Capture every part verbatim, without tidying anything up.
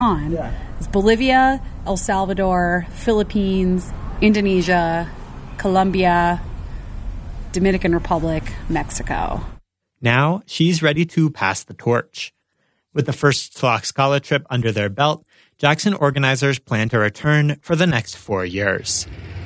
on. Yeah. It's Bolivia, El Salvador, Philippines, Indonesia, Colombia, Dominican Republic, Mexico. Now she's ready to pass the torch. With the first Tlaxcala trip under their belt, Jackson organizers plan to return for the next four years.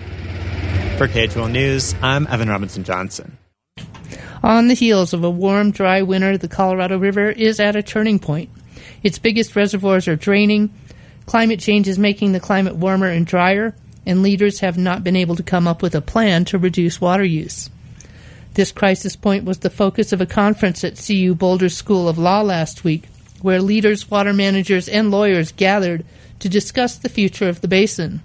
For K H O L News, I'm Evan Robinson-Johnson. On the heels of a warm, dry winter, the Colorado River is at a turning point. Its biggest reservoirs are draining, climate change is making the climate warmer and drier, and leaders have not been able to come up with a plan to reduce water use. This crisis point was the focus of a conference at C U Boulder's School of Law last week, where leaders, water managers, and lawyers gathered to discuss the future of the basin.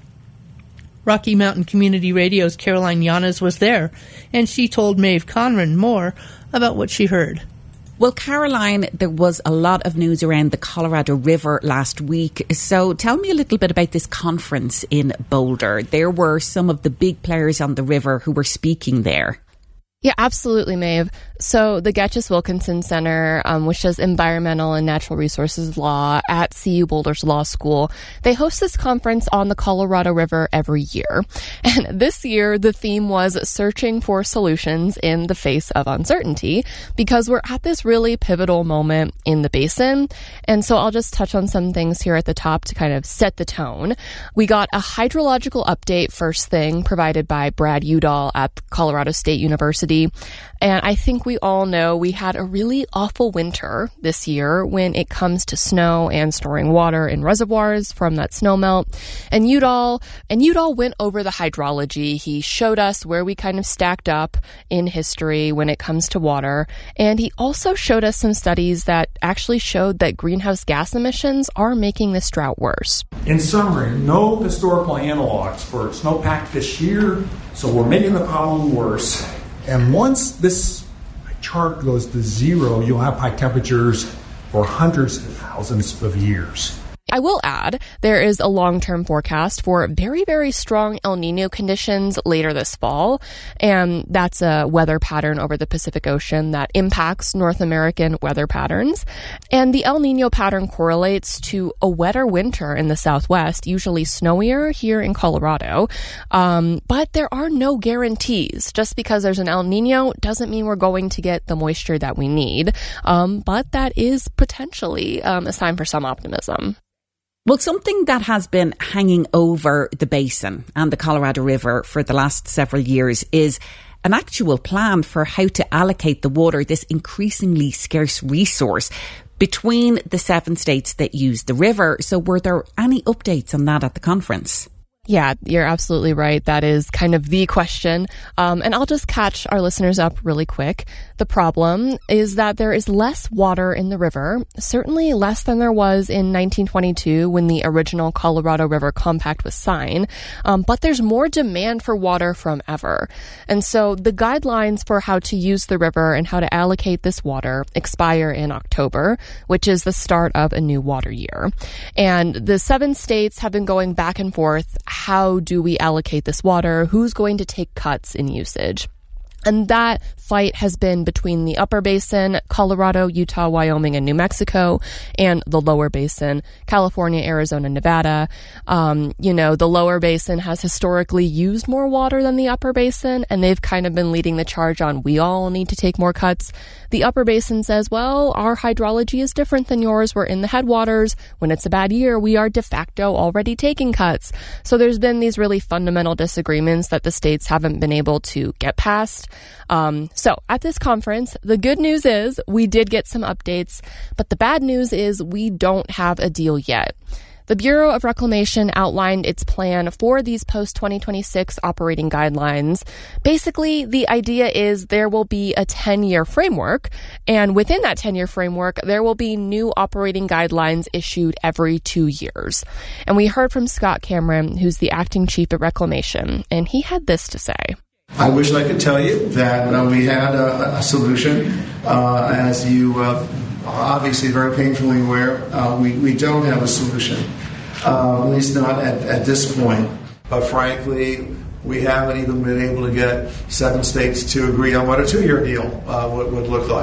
Rocky Mountain Community Radio's Caroline Yanes was there, and she told Maeve Conran more about what she heard. Well, Caroline, there was a lot of news around the Colorado River last week. So tell me a little bit about this conference in Boulder. There were some of the big players on the river who were speaking there. Yeah, absolutely, Maeve. So the Getchis Wilkinson Center, um, which does environmental and natural resources law at C U Boulder's Law School, they host this conference on the Colorado River every year. And this year, the theme was searching for solutions in the face of uncertainty, because we're at this really pivotal moment in the basin. And so I'll just touch on some things here at the top to kind of set the tone. We got a hydrological update first thing provided by Brad Udall at Colorado State University. And I think we all know we had a really awful winter this year when it comes to snow and storing water in reservoirs from that snowmelt. And Udall, and Udall went over the hydrology. He showed us where we kind of stacked up in history when it comes to water. And he also showed us some studies that actually showed that greenhouse gas emissions are making this drought worse. In summary, no historical analogs for snowpack this year, so we're making the problem worse. And once this chart goes to zero, you'll have high temperatures for hundreds of thousands of years. I will add, there is a long-term forecast for very, very strong El Niño conditions later this fall, and that's a weather pattern over the Pacific Ocean that impacts North American weather patterns. And the El Niño pattern correlates to a wetter winter in the Southwest, usually snowier here in Colorado. Um, but there are no guarantees. Just because there's an El Niño doesn't mean we're going to get the moisture that we need. Um, but that is potentially um, a sign for some optimism. Well, something that has been hanging over the basin and the Colorado River for the last several years is an actual plan for how to allocate the water, this increasingly scarce resource, between the seven states that use the river. So were there any updates on that at the conference? Yeah, you're absolutely right. That is kind of the question. Um, and I'll just catch our listeners up really quick. The problem is that there is less water in the river, certainly less than there was in nineteen twenty-two when the original Colorado River Compact was signed. Um, but there's more demand for water from ever. And so the guidelines for how to use the river and how to allocate this water expire in October, which is the start of a new water year. And the seven states have been going back and forth. How do we allocate this water? Who's going to take cuts in usage? And that fight has been between the upper basin, Colorado, Utah, Wyoming, and New Mexico, and the lower basin, California, Arizona, Nevada. Um, you know, the lower basin has historically used more water than the upper basin, and they've kind of been leading the charge on we all need to take more cuts. The upper basin says, well, our hydrology is different than yours. We're in the headwaters. When it's a bad year, we are de facto already taking cuts. So there's been these really fundamental disagreements that the states haven't been able to get past. Um, so at this conference, the good news is we did get some updates, but the bad news is we don't have a deal yet. The Bureau of Reclamation outlined its plan for these post twenty twenty-six operating guidelines. Basically, the idea is there will be a ten-year framework, and within that ten-year framework, there will be new operating guidelines issued every two years. And we heard from Scott Cameron, who's the acting chief at Reclamation, and he had this to say. I wish I could tell you that uh, we had a, a solution. Uh, as you uh, are obviously very painfully aware, uh, we, we don't have a solution, uh, at least not at, at this point. But frankly, we haven't even been able to get seven states to agree on what a two-year deal uh, would, would look like.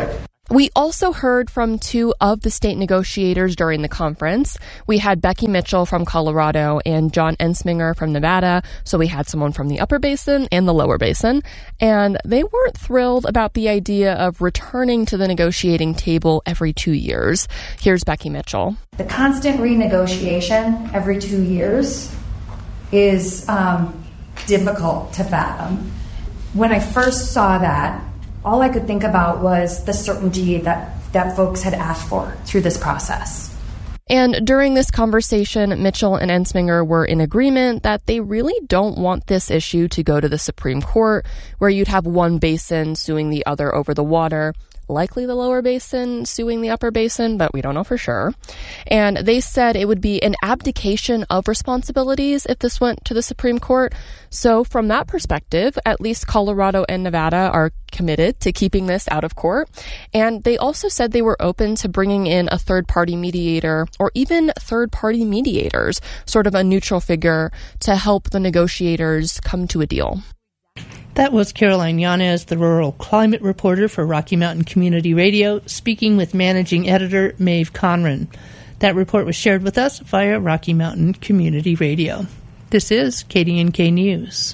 We also heard from two of the state negotiators during the conference. We had Becky Mitchell from Colorado and John Ensminger from Nevada. So we had someone from the Upper Basin and the Lower Basin. And they weren't thrilled about the idea of returning to the negotiating table every two years. Here's Becky Mitchell. The constant renegotiation every two years is um, difficult to fathom. When I first saw that, all I could think about was the certainty that, that folks had asked for through this process. And during this conversation, Mitchell and Ensminger were in agreement that they really don't want this issue to go to the Supreme Court, where you'd have one basin suing the other over the water. Likely the Lower Basin suing the Upper Basin, but we don't know for sure. And they said it would be an abdication of responsibilities if this went to the Supreme Court. So from that perspective, at least Colorado and Nevada are committed to keeping this out of court. And they also said they were open to bringing in a third-party mediator or even third-party mediators, sort of a neutral figure to help the negotiators come to a deal. That was Caroline Yanez, the rural climate reporter for Rocky Mountain Community Radio, speaking with managing editor Maeve Conran. That report was shared with us via Rocky Mountain Community Radio. This is K D N K News.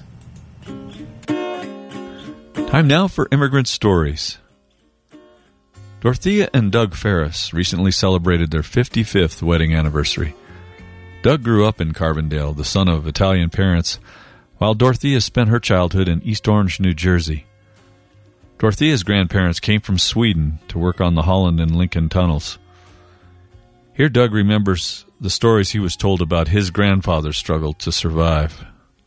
Time now for Immigrant Stories. Dorothea and Doug Ferris recently celebrated their fifty-fifth wedding anniversary. Doug grew up in Carbondale, the son of Italian parents, while Dorothea spent her childhood in East Orange, New Jersey. Dorothea's grandparents came from Sweden to work on the Holland and Lincoln tunnels. Here Doug remembers the stories he was told about his grandfather's struggle to survive.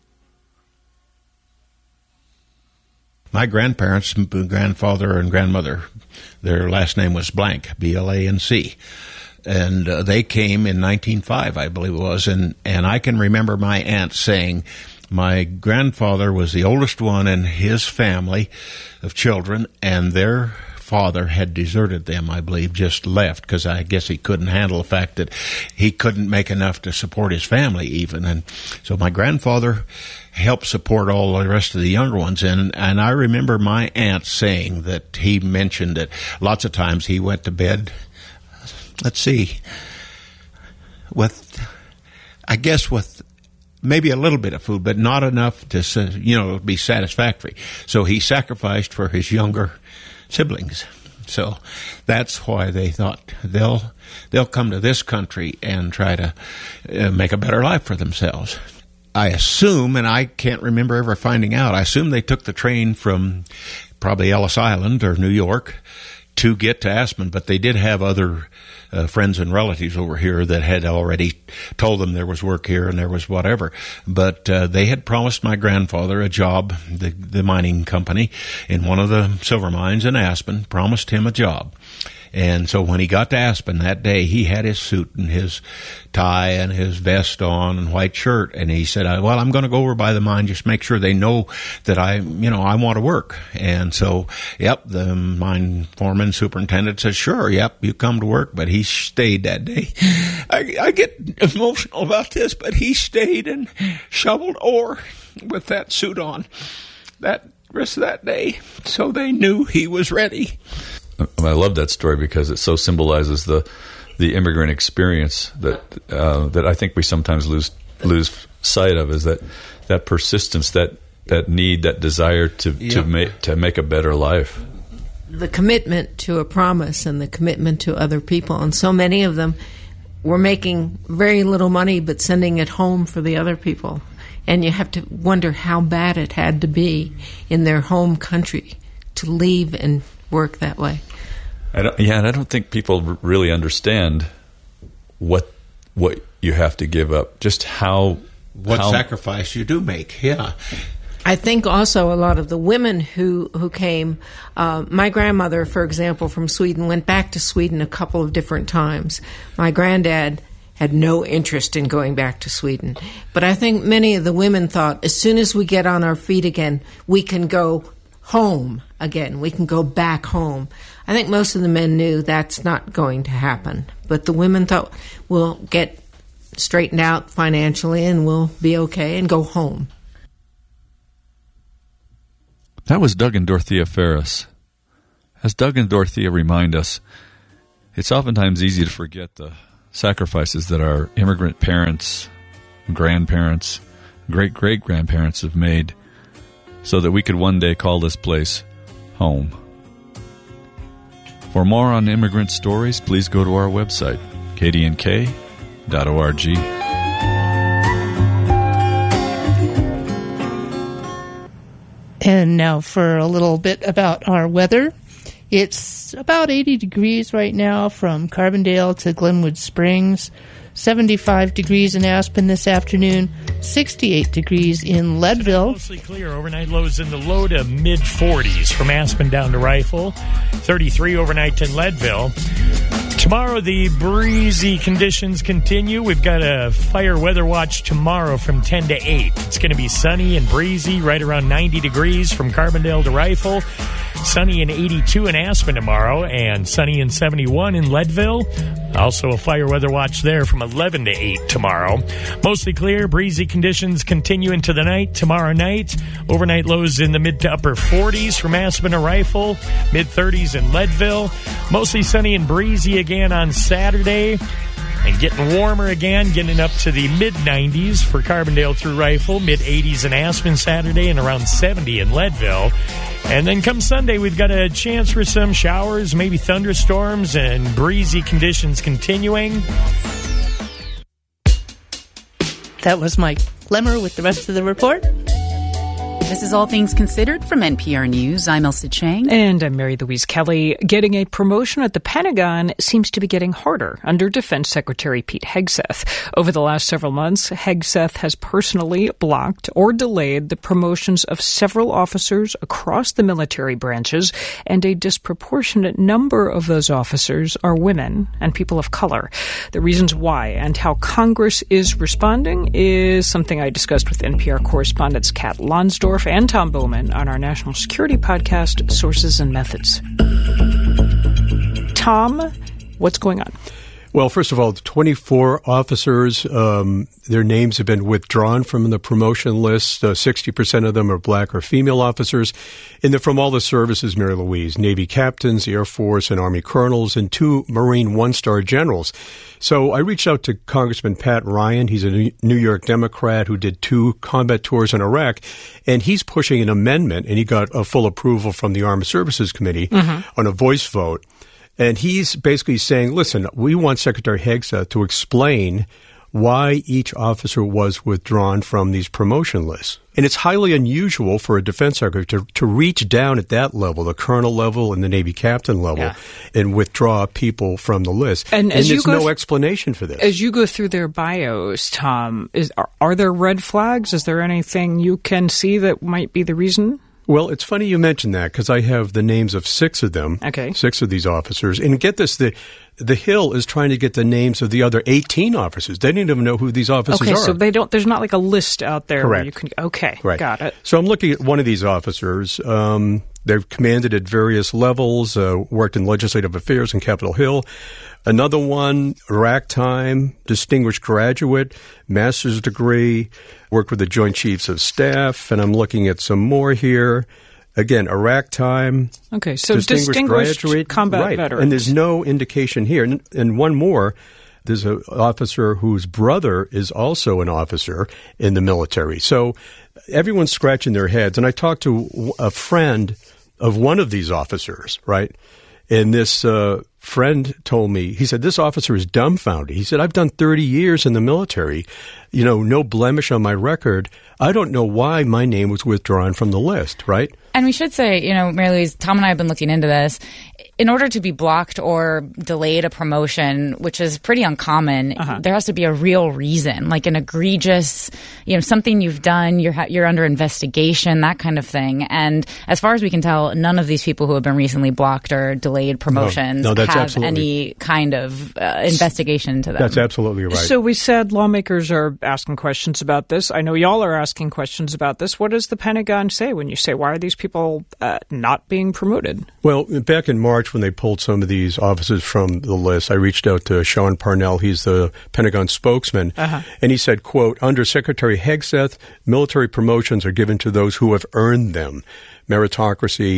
My grandparents, grandfather and grandmother, their last name was Blank, B L A N C. And uh, they came in nineteen oh five, I believe it was, and, and I can remember my aunt saying, my grandfather was the oldest one in his family of children, and their father had deserted them, I believe, just left, because I guess he couldn't handle the fact that he couldn't make enough to support his family even. And so my grandfather helped support all the rest of the younger ones. And, and I remember my aunt saying that he mentioned that lots of times he went to bed, let's see, with, I guess with maybe a little bit of food, but not enough to, you know, be satisfactory. So he sacrificed for his younger siblings. So that's why they thought they'll they'll come to this country and try to uh, make a better life for themselves. I assume, and I can't remember ever finding out, I assume they took the train from probably Ellis Island or New York to get to Aspen, but they did have other uh, friends and relatives over here that had already told them there was work here and there was whatever. But uh, they had promised my grandfather a job, the, the mining company in one of the silver mines in Aspen, promised him a job. And so when he got to Aspen that day, he had his suit and his tie and his vest on and white shirt. And he said, well, I'm going to go over by the mine, just make sure they know that I, you know, I want to work. And so, yep, the mine foreman superintendent said, sure, yep, you come to work. But he stayed that day. I, I get emotional about this, but he stayed and shoveled ore with that suit on that rest of that day. So they knew he was ready. I love that story because it so symbolizes the the immigrant experience that uh, that I think we sometimes lose lose sight of, is that that persistence, that that need, that desire to yeah. to make to make a better life. The commitment to a promise and the commitment to other people, and so many of them were making very little money but sending it home for the other people. And you have to wonder how bad it had to be in their home country to leave and work that way. I don't, yeah, and I don't think people r- really understand what what you have to give up, just how what how, sacrifice you do make. Yeah, I think also a lot of the women who who came. Uh, my grandmother, for example, from Sweden, went back to Sweden a couple of different times. My granddad had no interest in going back to Sweden, but I think many of the women thought, as soon as we get on our feet again, we can go home again. We can go back home. I think most of the men knew that's not going to happen. But the women thought, we'll get straightened out financially and we'll be okay and go home. That was Doug and Dorothea Ferris. As Doug and Dorothea remind us, it's oftentimes easy to forget the sacrifices that our immigrant parents, grandparents, great-great-grandparents have made so that we could one day call this place home. For more on immigrant stories, please go to our website, k d n k dot org. And now for a little bit about our weather. It's about eighty degrees right now from Carbondale to Glenwood Springs, seventy-five degrees in Aspen this afternoon, sixty-eight degrees in Leadville. Mostly clear. Overnight lows in the low to mid forties from Aspen down to Rifle, thirty-three overnight in Leadville. Tomorrow, the breezy conditions continue. We've got a fire weather watch tomorrow from ten to eight. It's going to be sunny and breezy, right around ninety degrees from Carbondale to Rifle. Sunny and eighty-two in Aspen tomorrow, and sunny and seventy-one in Leadville. Also a fire weather watch there from eleven to eight tomorrow. Mostly clear, breezy conditions continue into the night. Tomorrow night, overnight lows in the mid to upper forties from Aspen to Rifle, mid thirties in Leadville. Mostly sunny and breezy again on Saturday. And getting warmer again, getting up to the mid nineties for Carbondale through Rifle, mid eighties in Aspen Saturday, and around seventy in Leadville. And then come Sunday, we've got a chance for some showers, maybe thunderstorms, and breezy conditions continuing. That was Mike Lemmer with the rest of the report. This is All Things Considered from N P R News. I'm Elsa Chang. And I'm Mary Louise Kelly. Getting a promotion at the Pentagon seems to be getting harder under Defense Secretary Pete Hegseth. Over the last several months, Hegseth has personally blocked or delayed the promotions of several officers across the military branches, and a disproportionate number of those officers are women and people of color. The reasons why and how Congress is responding is something I discussed with N P R correspondents Kat Lonsdorf and Tom Bowman on our national security podcast, Sources and Methods. Tom, what's going on? Well, first of all, the twenty-four officers, um, their names have been withdrawn from the promotion list. Uh, sixty percent of them are black or female officers. And they're from all the services, Mary Louise, Navy captains, Air Force and Army colonels, and two Marine one-star generals. So I reached out to Congressman Pat Ryan. He's a New York Democrat who did two combat tours in Iraq, and he's pushing an amendment, and he got a full approval from the Armed Services Committee mm-hmm. on a voice vote. And he's basically saying, listen, we want Secretary Hegseth to explain why each officer was withdrawn from these promotion lists. And it's highly unusual for a defense secretary to, to reach down at that level, the colonel level and the Navy captain level, yeah. and withdraw people from the list. And, and there's no th- explanation for this. As you go through their bios, Tom, is, are, are there red flags? Is there anything you can see that might be the reason? Well, it's funny you mentioned that because I have the names of six of them, okay. six of these officers. And get this, the the Hill is trying to get the names of the other eighteen officers. They didn't even know who these officers okay, are. Okay, so they don't. There's not like a list out there. Correct. Where you can, okay, right. Got it. So I'm looking at one of these officers. Um, they've commanded at various levels, uh, worked in legislative affairs in Capitol Hill. Another one, Iraq time, distinguished graduate, master's degree, worked with the Joint Chiefs of Staff, and I'm looking at some more here. Again, Iraq time. Okay, so distinguished, distinguished graduate, combat right. veterans. And there's no indication here. And, and one more, there's an officer whose brother is also an officer in the military. So everyone's scratching their heads. And I talked to a friend of one of these officers, right? And this uh, friend told me, he said, this officer is dumbfounded. He said, I've done thirty years in the military, you know, no blemish on my record. I don't know why my name was withdrawn from the list, right? And we should say, you know, Mary Louise, Tom and I have been looking into this. In order to be blocked or delayed a promotion, which is pretty uncommon, uh-huh. there has to be a real reason, like an egregious, you know, something you've done, you're ha- you're under investigation, that kind of thing. And as far as we can tell, none of these people who have been recently blocked or delayed promotions no, no, that's have absolutely. any kind of uh, investigation into them. That's absolutely right. So we said lawmakers are asking questions about this. I know y'all are asking questions about this. What does the Pentagon say when you say, why are these people uh, not being promoted? Well, back in March, when they pulled some of these officers from the list, I reached out to Sean Parnell. He's the Pentagon spokesman. Uh-huh. And he said, quote, under Secretary Hegseth, military promotions are given to those who have earned them. Meritocracy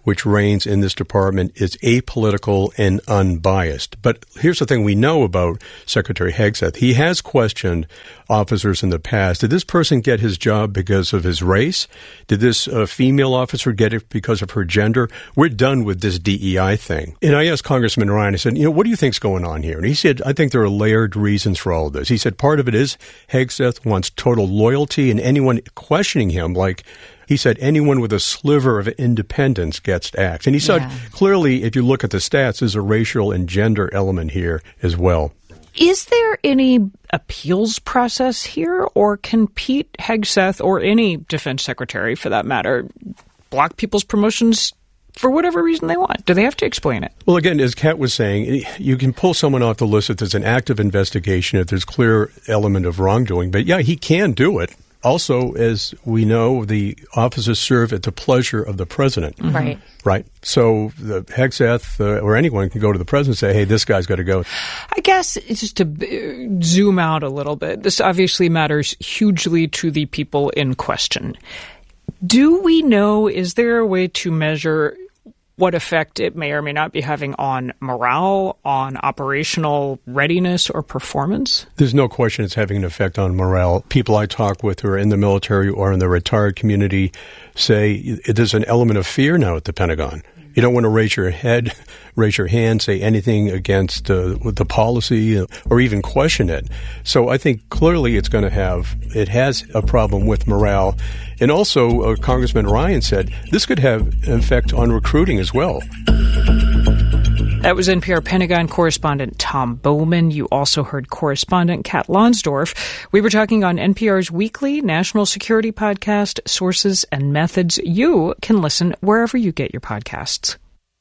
which reigns in this department is apolitical and unbiased. But here's the thing we know about Secretary Hegseth. He has questioned officers in the past. Did this person get his job because of his race? Did this uh, female officer get it because of her gender? We're done with this D E I thing. And I asked Congressman Ryan, I said, you know, what do you think's going on here? And he said, I think there are layered reasons for all of this. He said part of it is Hegseth wants total loyalty, and anyone questioning him, like he said, anyone with a sliver of independence gets axed. And he said, yeah. Clearly, if you look at the stats, there's a racial and gender element here as well. Is there any appeals process here, or can Pete Hegseth, or any defense secretary for that matter, block people's promotions for whatever reason they want? Do they have to explain it? Well, again, as Kat was saying, you can pull someone off the list if there's an active investigation, if there's clear element of wrongdoing. But yeah, he can do it. Also, as we know, the officers serve at the pleasure of the president. Mm-hmm. Right. Right. So the Hegseth uh, or anyone can go to the president and say, hey, this guy's got to go. I guess it's just to uh, zoom out a little bit. This obviously matters hugely to the people in question. Do we know, is there a way to measure what effect it may or may not be having on morale, on operational readiness or performance? There's no question it's having an effect on morale. People I talk with who are in the military or in the retired community say there's an element of fear now at the Pentagon. You don't want to raise your head, raise your hand, say anything against uh, the policy or even question it. So I think clearly it's going to have, it has a problem with morale. And also, uh, Congressman Ryan said this could have an effect on recruiting as well. That was N P R Pentagon correspondent Tom Bowman. You also heard correspondent Kat Lonsdorf. We were talking on N P R's weekly national security podcast, Sources and Methods. You can listen wherever you get your podcasts.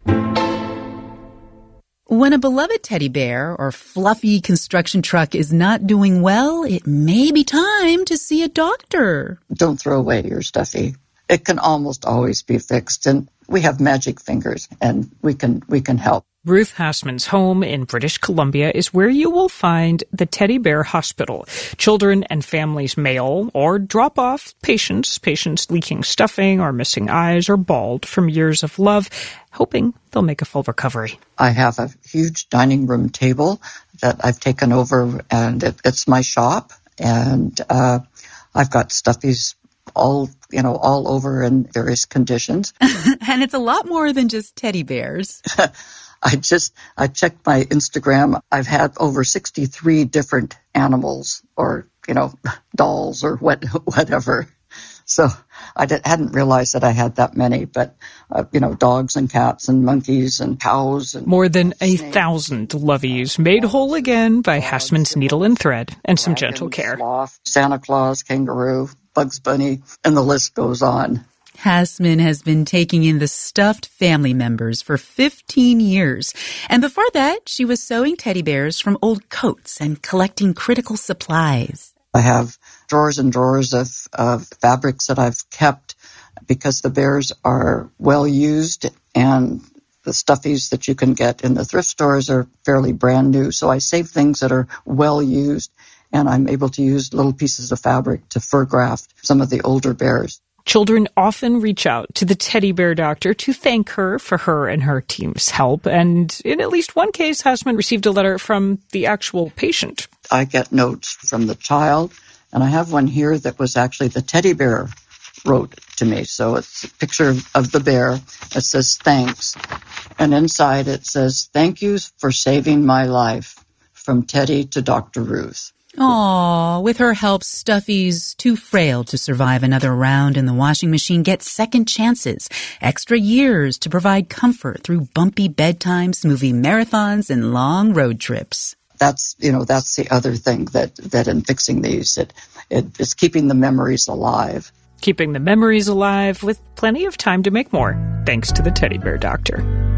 When a beloved teddy bear or fluffy construction truck is not doing well, it may be time to see a doctor. Don't throw away your stuffy. It can almost always be fixed, and we have magic fingers, and we can we can help. Ruth Hassman's home in British Columbia is where you will find the Teddy Bear Hospital. Children and families mail or drop off patients, patients leaking stuffing or missing eyes or bald from years of love, hoping they'll make a full recovery. I have a huge dining room table that I've taken over, and it, it's my shop, and uh, I've got stuffies all, you know, all over in various conditions. And it's a lot more than just teddy bears. I just, I checked my Instagram. I've had over sixty-three different animals or, you know, dolls or what, whatever. So I did, hadn't realized that I had that many, but, uh, you know, dogs and cats and monkeys and cows. And more than a thousand loveys made whole again by Hassman's needle and thread and some gentle care. Sloth, Santa Claus, kangaroo, Bugs Bunny, and the list goes on. Hassman has been taking in the stuffed family members for fifteen years. And before that, she was sewing teddy bears from old coats and collecting critical supplies. I have drawers and drawers of, of fabrics that I've kept because the bears are well used, and the stuffies that you can get in the thrift stores are fairly brand new. So I save things that are well used, and I'm able to use little pieces of fabric to fur graft some of the older bears. Children often reach out to the teddy bear doctor to thank her for her and her team's help. And in at least one case, Hassman received a letter from the actual patient. I get notes from the child, and I have one here that was actually the teddy bear wrote to me. So it's a picture of the bear. It says, thanks. And inside it says, thank you for saving my life, from Teddy to Doctor Ruth. Aw, with her help, Stuffy's too frail to survive another round in the washing machine gets second chances, extra years to provide comfort through bumpy bedtimes, movie marathons, and long road trips. That's, you know, that's the other thing that, that in fixing these, it, it is keeping the memories alive. Keeping the memories alive with plenty of time to make more, thanks to the Teddy Bear Doctor.